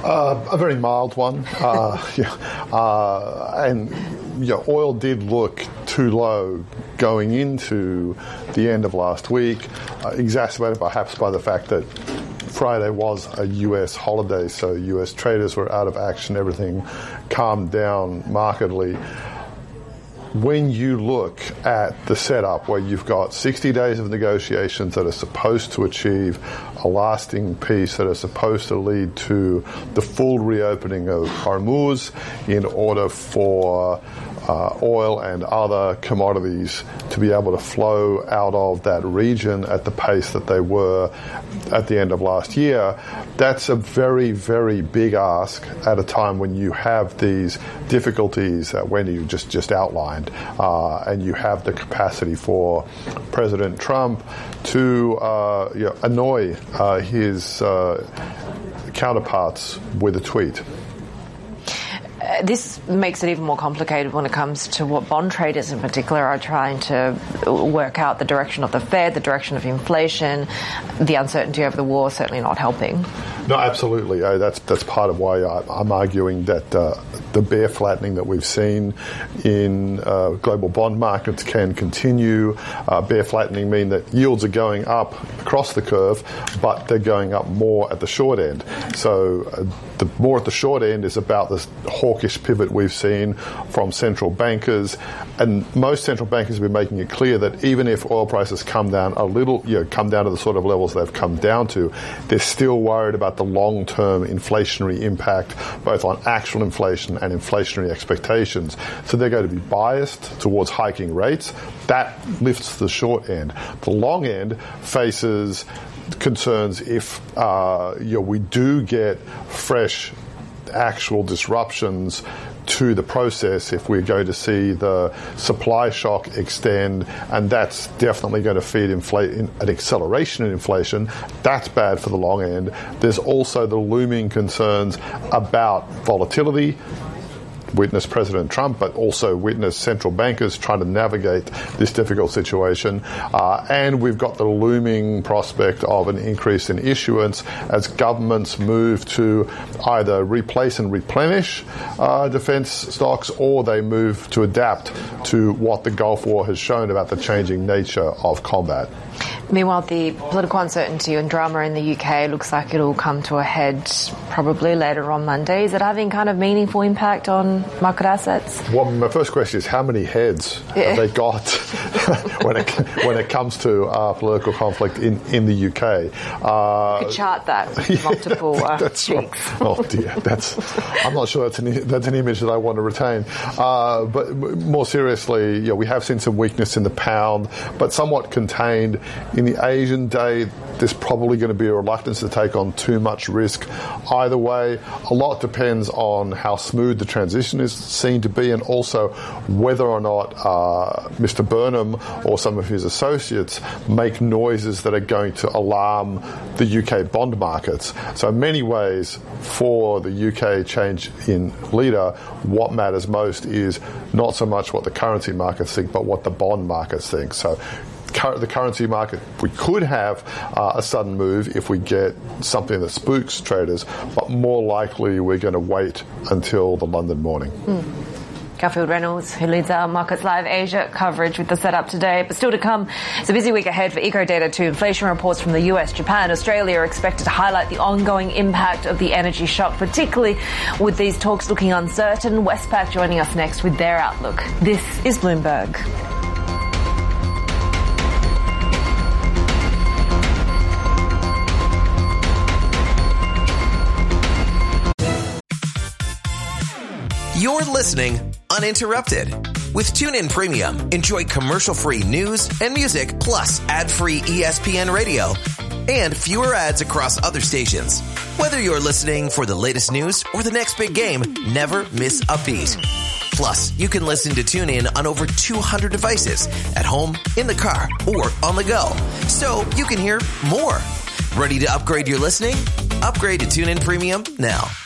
A very mild one. Oil did look too low going into the end of last week, exacerbated perhaps by the fact that Friday was a US holiday, so US traders were out of action. Everything calmed down markedly. When you look at the setup where you've got 60 days of negotiations that are supposed to achieve a lasting peace, that are supposed to lead to the full reopening of Hormuz in order for oil and other commodities to be able to flow out of that region at the pace that they were at the end of last year, that's a very, very big ask at a time when you have these difficulties that Wendy just outlined, and you have the capacity for President Trump to annoy his counterparts with a tweet. This makes it even more complicated when it comes to what bond traders in particular are trying to work out: the direction of the Fed, the direction of inflation, the uncertainty over the war certainly not helping. No, absolutely. That's part of why I'm arguing that the bear flattening that we've seen in global bond markets can continue. Bear flattening mean that yields are going up across the curve, but they're going up more at the short end. So the more at the short end is about this hawkish pivot we've seen from central bankers, and most central bankers have been making it clear that even if oil prices come down a little, come down to the sort of levels they've come down to, they're still worried about the long-term inflationary impact, both on actual inflation and inflationary expectations. So they're going to be biased towards hiking rates. That lifts the short end. The long end faces concerns if we do get fresh actual disruptions to the process, if we're going to see the supply shock extend, and that's definitely going to feed an acceleration in inflation. That's bad for the long end. There's also the looming concerns about volatility. Witness President Trump, but also witness central bankers trying to navigate this difficult situation. And we've got the looming prospect of an increase in issuance as governments move to either replace and replenish defense stocks, or they move to adapt to what the Gulf War has shown about the changing nature of combat. Meanwhile, the political uncertainty and drama in the UK looks like it'll come to a head probably later on Monday. Is it having kind of meaningful impact on market assets? Well, my first question is, how many heads have they got when it comes to political conflict in the UK? You could chart that with multiple that's right. Oh dear, I'm not sure that's an image that I want to retain. But more seriously, we have seen some weakness in the pound, but somewhat contained. In the Asian day, there's probably going to be a reluctance to take on too much risk. Either way, a lot depends on how smooth the transition is seen to be, and also whether or not Mr. Burnham or some of his associates make noises that are going to alarm the UK bond markets. So in many ways, for the UK change in leader, what matters most is not so much what the currency markets think, but what the bond markets think. So the currency market, we could have a sudden move if we get something that spooks traders, but more likely we're going to wait until the London morning. Garfield Reynolds, who leads our Markets Live Asia coverage with the setup today. But still to come, it's a busy week ahead for Ecodata 2. Inflation reports from the US, Japan, Australia are expected to highlight the ongoing impact of the energy shock, particularly with these talks looking uncertain. Westpac joining us next with their outlook. This is Bloomberg. You're listening uninterrupted. With TuneIn Premium, enjoy commercial-free news and music, plus ad-free ESPN radio and fewer ads across other stations. Whether you're listening for the latest news or the next big game, never miss a beat. Plus, you can listen to TuneIn on over 200 devices at home, in the car, or on the go. So you can hear more. Ready to upgrade your listening? Upgrade to TuneIn Premium now.